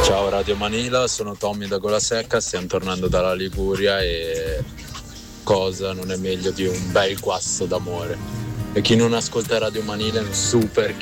Ciao Radio Manila, sono Tommy da Golasecca, stiamo tornando dalla Liguria e cosa non è meglio di un bel guasto d'amore. E chi non ascolta Radio Manila è un super